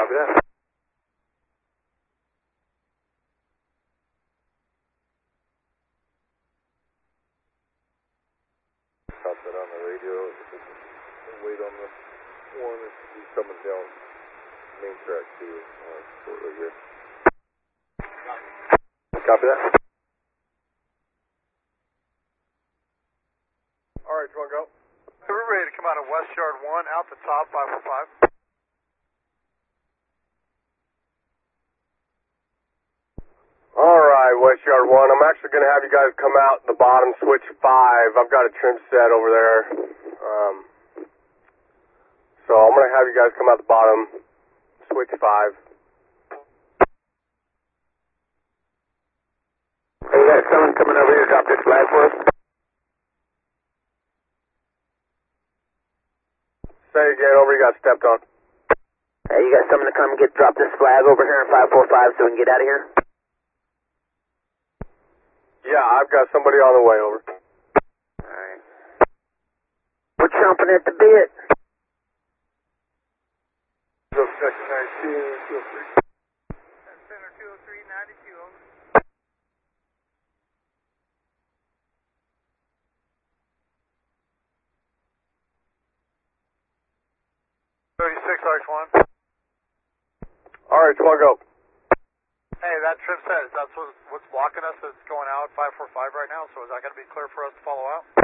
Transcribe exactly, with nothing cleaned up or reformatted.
Copy that. Stop that on the radio. Wait on the one. He's coming down main track too. Uh, shortly here. Copy that. All right, you want to go? We're ready to come out of West Yard one, out the top, five four five. All right, West Yard one. I'm actually going to have you guys come out the bottom, switch five. I've got a trim set over there. Um, so I'm going to have you guys come out the bottom, switch five. Hey, you got someone coming over here to drop this flag for us? Say again, over, you got stepped on. Hey, you got someone to come get drop this flag over here in five four five so we can get out of here? Yeah, I've got somebody on the way, over. Alright. We're chomping at the bit. Go second nineteen, two oh three. Center two oh three, ninety-two, over. thirty-six, R X one. All right, you want to go? Hey, that trim set, is that what's blocking us that's going out five four five right now? So is that going to be clear for us to follow out?